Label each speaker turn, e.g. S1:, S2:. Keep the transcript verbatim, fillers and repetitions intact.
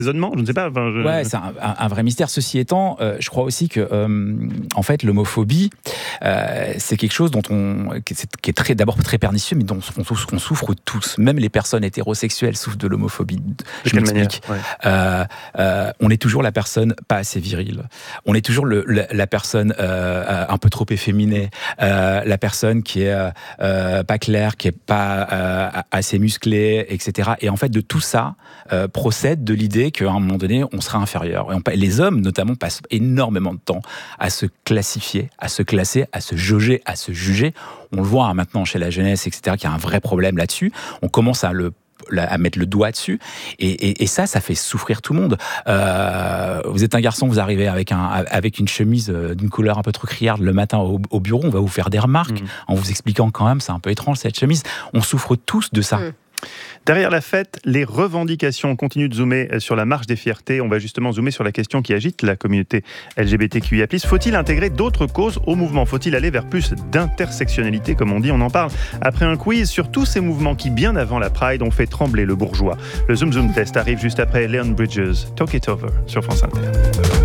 S1: raisonnement, je ne sais pas. Enfin, je...
S2: Ouais, c'est un, un, un vrai mystère. Ceci étant, euh, je crois aussi que, euh, en fait, l'homophobie, euh, c'est quelque chose dont on, qui est, qui est très, d'abord très pernicieux, mais dont on, on souffre tous. Même les personnes hétérosexuelles souffrent de l'homophobie.
S1: De
S2: je
S1: quelle
S2: m'explique.
S1: manière? Ouais.
S2: Euh, euh, on est toujours la personne pas assez virile. On est toujours le, la, la personne euh, un peu trop efféminée. Euh, la personne qui est euh, euh, pas claire, qui est pas euh, assez musclée, et cetera. Et en fait, de tout ça euh, procède de l'idée qu'à un moment donné, on sera inférieur. Et on, les hommes, notamment, passent énormément de temps à se classifier, à se classer, à se jauger, à se juger. On le voit hein, maintenant chez la jeunesse, et cetera, qu'il y a un vrai problème là-dessus. On commence à le à mettre le doigt dessus, et, et, et ça, ça fait souffrir tout le monde. Euh, vous êtes un garçon, vous arrivez avec, un, avec une chemise d'une couleur un peu trop criarde le matin au, au bureau, on va vous faire des remarques mmh. en vous expliquant quand même, c'est un peu étrange cette chemise. On souffre tous de ça. Mmh.
S1: Derrière la fête, les revendications. On continue de zoomer sur la marche des fiertés. On va justement zoomer sur la question qui agite la communauté L G B T Q I A plus. Faut-il intégrer d'autres causes au mouvement? Faut-il aller vers plus d'intersectionnalité, comme on dit? On en parle après un quiz sur tous ces mouvements qui, bien avant la Pride, ont fait trembler le bourgeois. Le Zoom Zoom Test arrive juste après Leon Bridges, Talk It Over, sur France Inter.